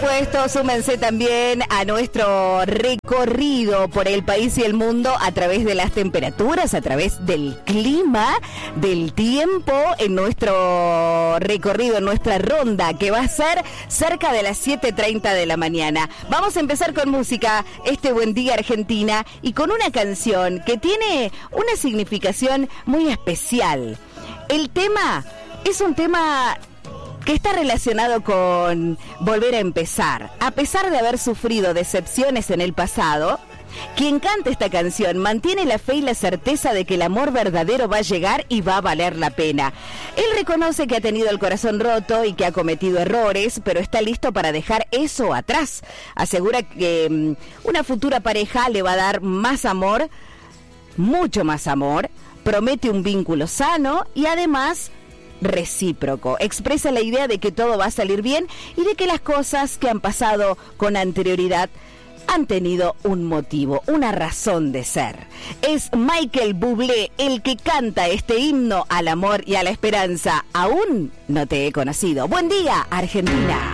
Puesto, súmense también a nuestro recorrido por el país y el mundo a través de las temperaturas, a través del clima, del tiempo, en nuestro recorrido, en nuestra ronda, que va a ser cerca de las 7:30 de la mañana. Vamos a empezar con música, este Buen Día Argentina, y con una canción que tiene una significación muy especial. El tema es un tema que está relacionado con volver a empezar. A pesar de haber sufrido decepciones en el pasado, quien canta esta canción mantiene la fe y la certeza de que el amor verdadero va a llegar y va a valer la pena. Él reconoce que ha tenido el corazón roto y que ha cometido errores, pero está listo para dejar eso atrás. Asegura que una futura pareja le va a dar más amor, mucho más amor, promete un vínculo sano y además recíproco. Expresa la idea de que todo va a salir bien y de que las cosas que han pasado con anterioridad han tenido un motivo, una razón de ser. Es Michael Bublé el que canta este himno al amor y a la esperanza. Aún no te he conocido. Buen día, Argentina.